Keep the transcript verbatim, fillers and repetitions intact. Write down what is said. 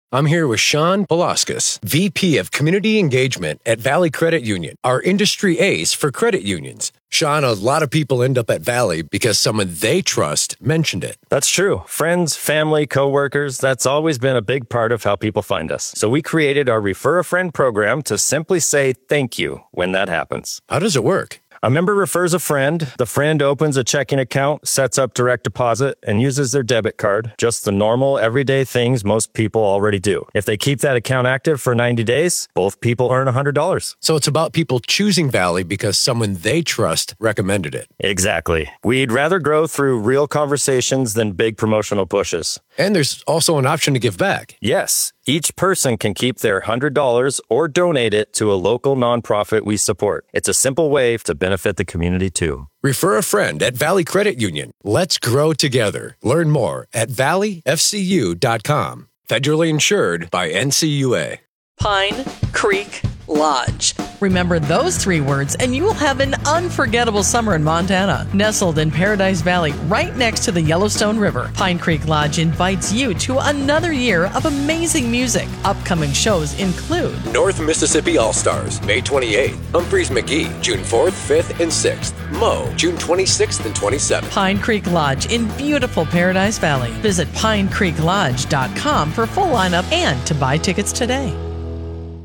I'm here with Sean Palauskas, V P of Community Engagement at Valley Credit Union, our industry ace for credit unions. Sean, a lot of people end up at Valley because someone they trust mentioned it. That's true. Friends, family, coworkers, that's always been a big part of how people find us. So we created our Refer a Friend program to simply say thank you when that happens. How does it work? A member refers a friend, the friend opens a checking account, sets up direct deposit, and uses their debit card. Just the normal, everyday things most people already do. If they keep that account active for ninety days, both people earn one hundred dollars. So it's about people choosing Valley because someone they trust recommended it. Exactly. We'd rather grow through real conversations than big promotional pushes. And there's also an option to give back. Yes. Each person can keep their one hundred dollars or donate it to a local nonprofit we support. It's a simple way to benefit the community too. Refer a friend at Valley Credit Union. Let's grow together. Learn more at valley f c u dot com. Federally insured by N C U A. Pine Creek Lodge. Remember those three words and you will have an unforgettable summer in Montana. Nestled in Paradise Valley, right next to the Yellowstone River, Pine Creek Lodge invites you to another year of amazing music. Upcoming shows include North Mississippi All-Stars, May twenty-eighth. Humphreys McGee, June fourth, fifth, and sixth. Mo, June twenty-sixth and twenty-seventh. Pine Creek Lodge in beautiful Paradise Valley. Visit pine creek lodge dot com for full lineup and to buy tickets today.